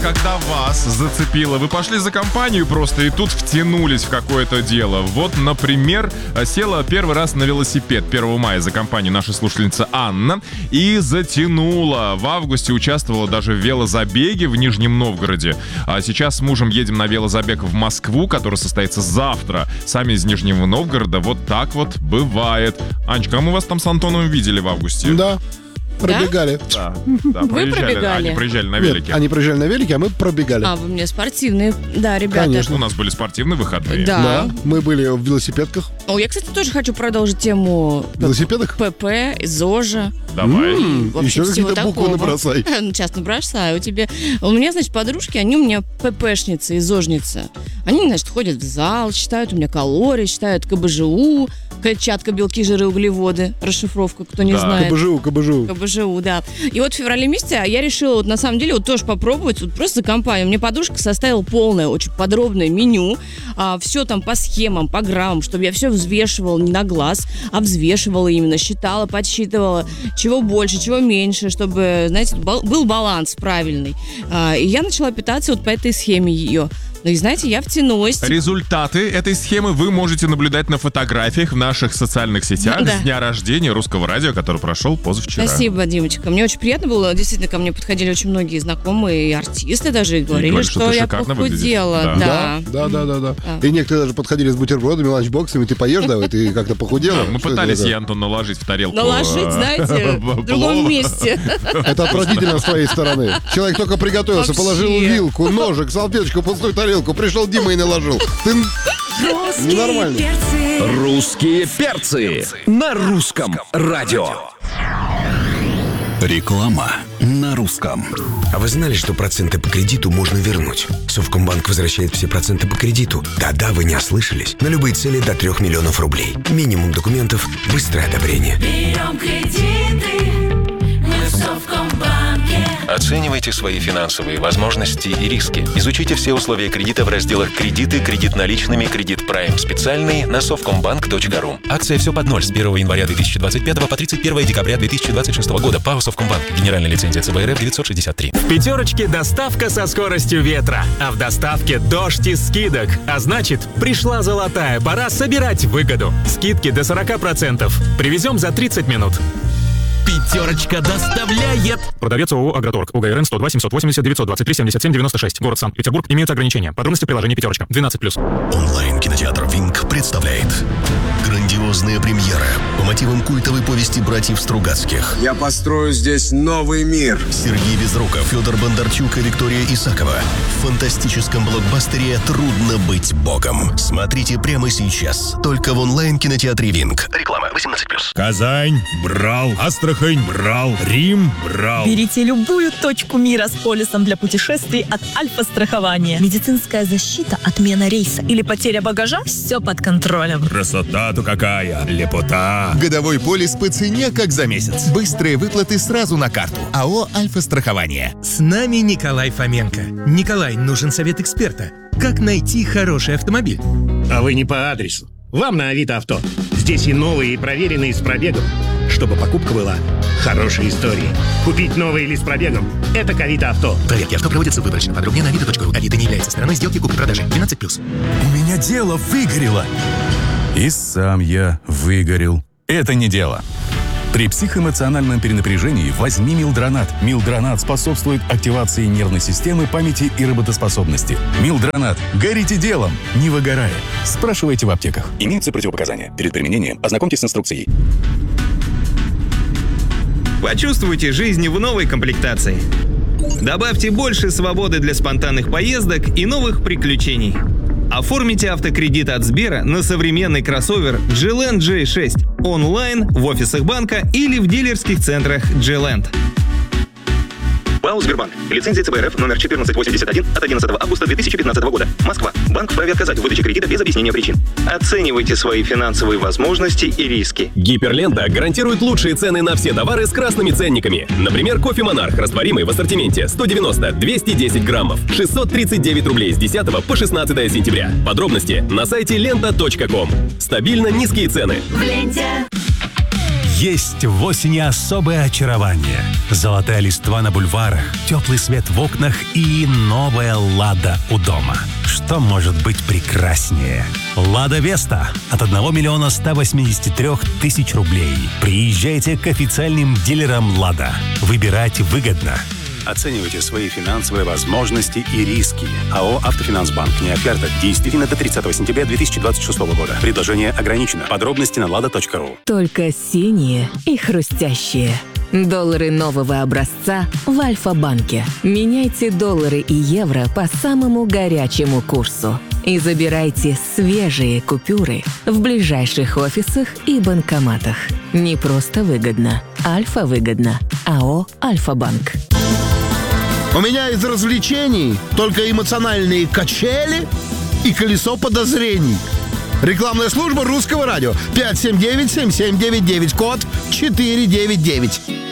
когда вас зацепило, вы пошли за компанию просто и тут втянулись в какое-то дело. Вот, например, села первый раз на велосипед 1 мая за компанию наша слушательница Анна и затянула. В августе участвовала даже в велозабеге в Нижнем Новгороде. А сейчас с мужем едем на велозабег в Москву, который состоится завтра. Сами из Нижнего Новгорода. Вот так вот бывает. Анечка, а мы вас там с Антоном видели в августе. Да. Пробегали. Да, Вы пробегали? Они проезжали на велике. Нет, они проезжали на велике, а мы пробегали. А, вы мне спортивные. Да, ребята. Конечно. У нас были спортивные выходные. Да. Мы были в велосипедках. О, я, кстати, тоже хочу продолжить тему В велосипедах? ПП, ЗОЖа. Давай. Вообще Еще всего какие-то буквы такого. набросай. Сейчас набросаю тебе. У меня, значит, подружки, они у меня ППшницы и ЗОЖницы. Они, значит, ходят в зал, считают у меня калории, считают КБЖУ, клетчатка, белки, жиры, углеводы. Расшифровка, кто не знает. КБЖУ, да. И вот в феврале месяце я решила, вот на самом деле, вот тоже попробовать, вот просто за компанию. Мне подружка составила полное, очень подробное меню. Все там по схемам, по граммам, чтобы я все взвешивала не на глаз, а взвешивала именно, считала, подсчитывала, чего больше, чего меньше, чтобы, знаете, был баланс правильный. И я начала питаться вот по этой схеме ее. Ну и знаете, я втянулась. Результаты этой схемы вы можете наблюдать на фотографиях в наших социальных сетях с дня рождения Русского радио, который прошел позавчера. Спасибо, Димочка. Мне очень приятно было. Действительно, ко мне подходили очень многие знакомые и артисты даже, и говорили, что я похудела. Да. И некоторые даже подходили с бутербродами, ланчбоксами. Ты поешь, давай, ты как-то похудела. Мы пытались ей, Антон, наложить в тарелку. Наложить, знаете, в другом месте. Это отвратительно с твоей стороны. Человек только приготовился, положил вилку, ножик, салфеточку, пустую тарелку. Пришел Дима и наложил. Ты ненормальный. Русские перцы на русском радио. Реклама на русском. А вы знали, что проценты по кредиту можно вернуть? Совкомбанк возвращает все проценты по кредиту. Да-да, вы не ослышались. На любые цели до 3 миллионов рублей. Минимум документов, быстрое одобрение. Берем кредиты, мы в Совкомбанке. Оценивайте свои финансовые возможности и риски. Изучите все условия кредита в разделах «Кредиты», «Кредит наличными», «Кредит Прайм специальный» на совкомбанк.ру. Акция «Все под ноль» с 1 января 2025 по 31 декабря 2026 года. ПАО «Совкомбанк». Генеральная лицензия ЦБ РФ 963. В «Пятерочке» доставка со скоростью ветра. А в доставке дождь из скидок. А значит, пришла золотая пора собирать выгоду. Скидки до 40%. Привезем за 30 минут. «Пятерочка» доставляет. Продавец ООО «Агроторг». УГРН 102 780 923 77 96. Город Санкт-Петербург. Имеются ограничения. Подробности в приложении «Пятерочка». 12+. Онлайн-кинотеатр «Винк» представляет грандиозная премьера по мотивам культовой повести братьев Стругацких. Я построю здесь новый мир. Сергей Безруков, Федор Бондарчук и Виктория Исакова. В фантастическом блокбастере «Трудно быть богом». Смотрите прямо сейчас. Только в онлайн-кинотеатре «Винк». Реклама 18+. Казань брал, Астрахань брал, Рим брал. Берите любую точку мира с полисом для путешествий от Альфа-страхования. Медицинская защита, отмена рейса или потеря багажа – все под контролем. Красота-то какая, лепота. Годовой полис по цене, как за месяц. Быстрые выплаты сразу на карту. АО «Альфа-страхование». С нами Николай Фоменко. Николай, нужен совет эксперта. Как найти хороший автомобиль? А вы не по адресу. Вам на Авито Авто. Здесь и новые, и проверенные с пробегом. Чтобы покупка была хорошей историей. Купить новый или с пробегом – это к Авито Авто. Проверки авто проводятся выборочно. Подробнее на avito.ru. Авито не является стороной сделки купли-продажи. 12+. У меня дело выгорело. И сам я выгорел. Это не дело. При психоэмоциональном перенапряжении возьми Милдронат. Милдронат способствует активации нервной системы, памяти и работоспособности. Милдронат. Горите делом, не выгорая. Спрашивайте в аптеках. Имеются противопоказания. Перед применением ознакомьтесь с инструкцией. Почувствуйте жизнь в новой комплектации. Добавьте больше свободы для спонтанных поездок и новых приключений. Оформите автокредит от Сбера на современный кроссовер G-Land J6 онлайн, в офисах банка или в дилерских центрах G-Land. ПАО «Сбербанк». Лицензия ЦБ РФ номер 1481 от 11 августа 2015 года. Москва. Банк вправе отказать в выдаче кредита без объяснения причин. Оценивайте свои финансовые возможности и риски. Гиперлента гарантирует лучшие цены на все товары с красными ценниками. Например, кофе «Монарх» растворимый в ассортименте 190-210 граммов. 639 рублей с 10 по 16 сентября. Подробности на сайте лента.ком. Стабильно низкие цены. В ленте. Есть в осени особое очарование. Золотая листва на бульварах, теплый свет в окнах и новая «Лада» у дома. Что может быть прекраснее? «Лада Веста» от 1 миллиона 183 тысяч рублей. Приезжайте к официальным дилерам «Лада». Выбирать выгодно. Оценивайте свои финансовые возможности и риски. АО «Автофинансбанк». Не оферта. Действительно до 30 сентября 2026 года. Предложение ограничено. Подробности на lada.ru. Только синие и хрустящие. Доллары нового образца в Альфа-банке. Меняйте доллары и евро по самому горячему курсу. И забирайте свежие купюры в ближайших офисах и банкоматах. Не просто выгодно. Альфа-выгодно. АО «Альфа-банк». У меня из развлечений только эмоциональные качели и колесо подозрений. Рекламная служба Русского радио. 579-7799, код 499.